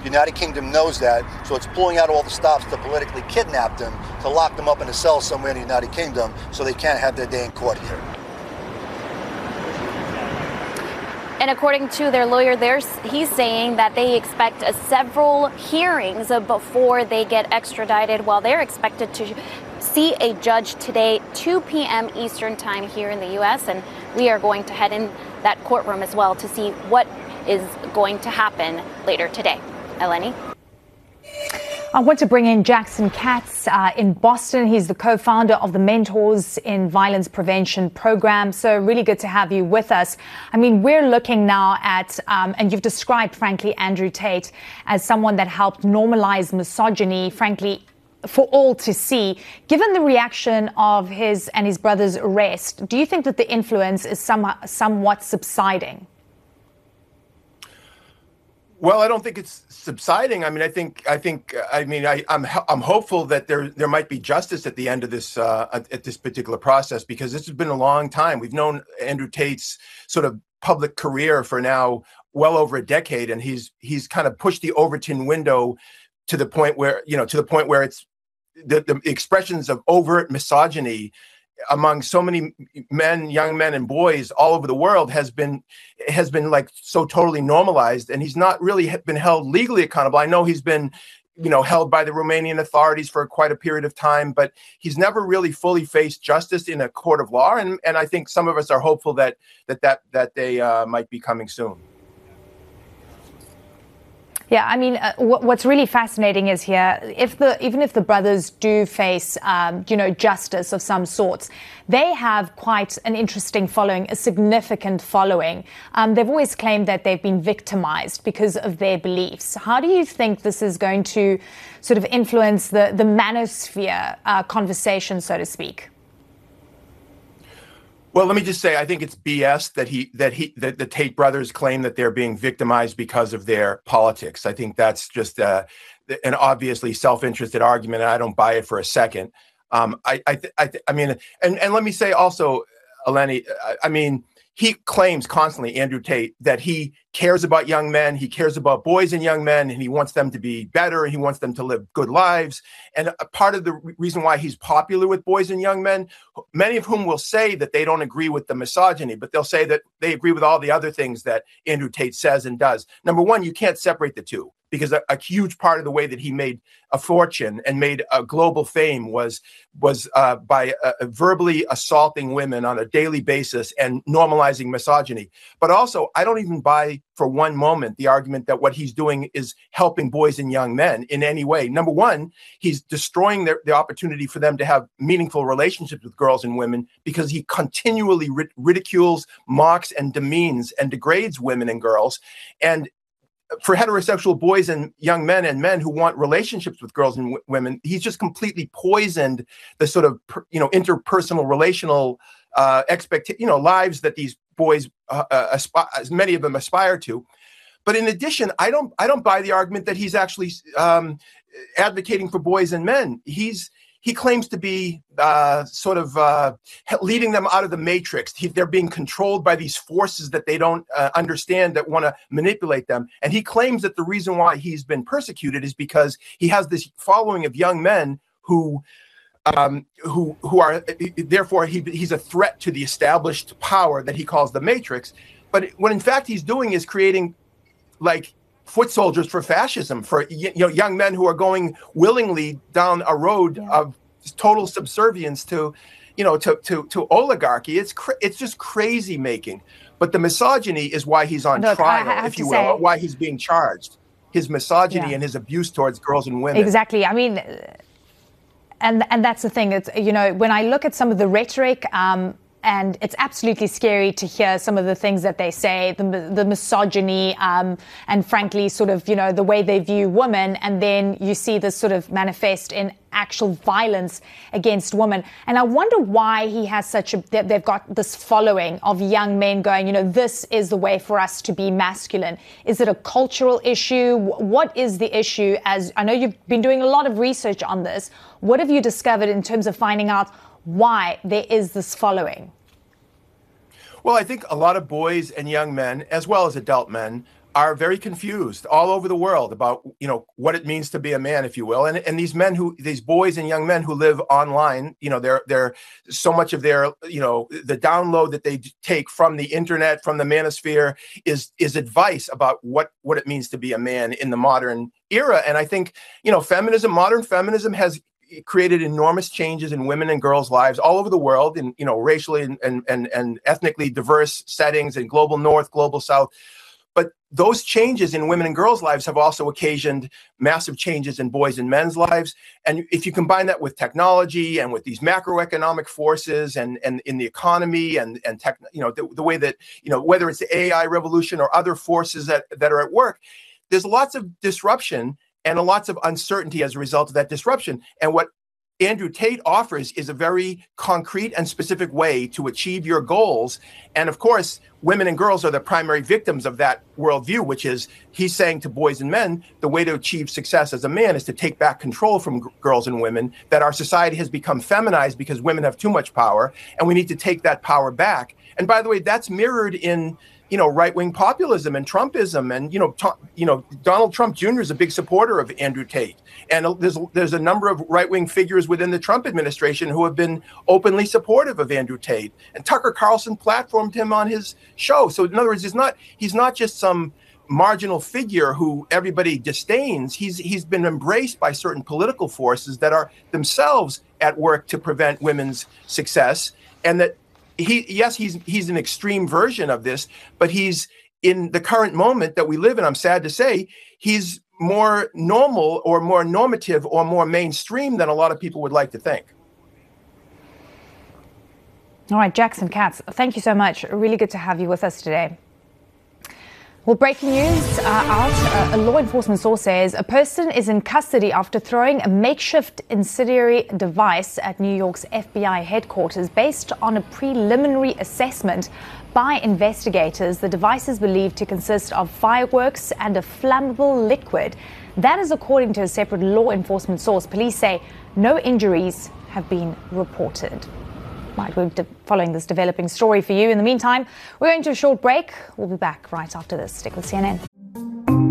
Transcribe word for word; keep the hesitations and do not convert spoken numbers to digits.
The United Kingdom knows that, so it's pulling out all the stops to politically kidnap them, to lock them up in a cell somewhere in the United Kingdom so they can't have their day in court here. And according to their lawyer, he's saying that they expect uh, several hearings uh, before they get extradited, while they're expected to see a judge today, two p.m. Eastern time here in the U S. And we are going to head in that courtroom as well to see what is going to happen later today. Eleni? I want to bring in Jackson Katz uh, in Boston. He's the co-founder of the Mentors in Violence Prevention program. So really good to have you with us. I mean, we're looking now at, um, and you've described, frankly, Andrew Tate as someone that helped normalize misogyny, frankly, for all to see. Given the reaction of his and his brother's arrest, do you think that the influence is some, somewhat subsiding? Well, I don't think it's subsiding. I mean, I think, I think, I mean, I, I'm, I'm hopeful that there, there might be justice at the end of this, uh, at this particular process, because this has been a long time. We've known Andrew Tate's sort of public career for now well over a decade, and he's, he's kind of pushed the Overton window to the point where, you know, to the point where it's the, the expressions of overt misogyny among so many men, young men and boys all over the world has been has been like so totally normalized, and he's not really been held legally accountable. I know he's been, you know, held by the Romanian authorities for quite a period of time, but he's never really fully faced justice in a court of law, and and I think some of us are hopeful that that that that they uh, might be coming soon. Yeah, I mean, uh, w- what's really fascinating is here, if the even if the brothers do face, um, you know, justice of some sorts, they have quite an interesting following, a significant following. Um, they've always claimed that they've been victimized because of their beliefs. How do you think this is going to sort of influence the, the manosphere uh, conversation, so to speak? Well, let me just say, I think it's B S that he that he that the Tate brothers claim that they're being victimized because of their politics. I think that's just uh, an obviously self-interested argument, and I don't buy it for a second. Um, I I th- I, th- I mean, and and let me say also, Eleni, I, I mean, he claims constantly, Andrew Tate, that he cares about young men, he cares about boys and young men, and he wants them to be better, and he wants them to live good lives. And a part of the re- reason why he's popular with boys and young men, many of whom will say that they don't agree with the misogyny, but they'll say that they agree with all the other things that Andrew Tate says and does. Number one, you can't separate the two, because a, a huge part of the way that he made a fortune and made a global fame was was uh, by uh, verbally assaulting women on a daily basis and normalizing misogyny. But also, I don't even buy for one moment the argument that what he's doing is helping boys and young men in any way. Number one, he's destroying their, the opportunity for them to have meaningful relationships with girls and women, because he continually ri- ridicules, mocks, and demeans and degrades women and girls. And for heterosexual boys and young men and men who want relationships with girls and w- women, he's just completely poisoned the sort of, per, you know, interpersonal, relational uh, expect, you know, lives that these boys, uh, uh, aspire, as many of them aspire to. But in addition, I don't, I don't buy the argument that he's actually um, advocating for boys and men. He's He claims to be uh, sort of uh, leading them out of the matrix. He, they're being controlled by these forces that they don't uh, understand, that want to manipulate them. And he claims that the reason why he's been persecuted is because he has this following of young men who, um, who, who are, therefore he, he's a threat to the established power that he calls the matrix. But what in fact he's doing is creating, like, foot soldiers for fascism, for, you know, young men who are going willingly down a road yeah. of total subservience to, you know, to to to oligarchy. It's cra- it's just crazy making. But the misogyny is why he's on Look, trial, if you will, say, or why he's being charged. His misogyny yeah. and his abuse towards girls and women. Exactly. I mean, and and that's the thing. It's, you know, when I look at some of the rhetoric, um, and it's absolutely scary to hear some of the things that they say, the, the misogyny, um, and frankly, sort of, you know, the way they view women. And then you see this sort of manifest in actual violence against women. And I wonder why he has such a, they've got this following of young men going, you know, this is the way for us to be masculine. Is it a cultural issue? What is the issue? As I know you've been doing a lot of research on this. What have you discovered in terms of finding out why there is this following? Well, I think a lot of boys and young men, as well as adult men, are very confused all over the world about, you know, what it means to be a man, if you will. And and these men who, these boys and young men who live online, you know, they're, they're so much of their, you know, the download that they take from the internet, from the manosphere is, is advice about what, what it means to be a man in the modern era. And I think, you know, feminism, modern feminism has created enormous changes in women and girls' lives all over the world, in, you know, racially and, and, and, and ethnically diverse settings in global North, global South. But those changes in women and girls' lives have also occasioned massive changes in boys and men's lives. And if you combine that with technology and with these macroeconomic forces and, and in the economy and, and tech, you know, the, the way that, you know, whether it's the A I revolution or other forces that, that are at work, there's lots of disruption and lots of uncertainty as a result of that disruption. And what Andrew Tate offers is a very concrete and specific way to achieve your goals. And of course, women and girls are the primary victims of that worldview, which is he's saying to boys and men, the way to achieve success as a man is to take back control from g- girls and women, that our society has become feminized because women have too much power, and we need to take that power back. And by the way, that's mirrored in, you know, right-wing populism and Trumpism. And, you know, to, you know, Donald Trump Junior is a big supporter of Andrew Tate. And there's there's a number of right-wing figures within the Trump administration who have been openly supportive of Andrew Tate. And Tucker Carlson platformed him on his show. So in other words, he's not he's not just some marginal figure who everybody disdains. He's he's been embraced by certain political forces that are themselves at work to prevent women's success. And that he yes, he's he's an extreme version of this, but he's in the current moment that we live in, I'm sad to say, he's more normal or more normative or more mainstream than a lot of people would like to think. All right, Jackson Katz, thank you so much. Really good to have you with us today. Well, breaking news uh, out. Uh, a law enforcement source says a person is in custody after throwing a makeshift incendiary device at New York's F B I headquarters. Based on a preliminary assessment by investigators, the device is believed to consist of fireworks and a flammable liquid. That is according to a separate law enforcement source. Police say no injuries have been reported. Right, we're de- following this developing story for you. In the meantime, we're going to a short break. We'll be back right after this. Stick with C N N.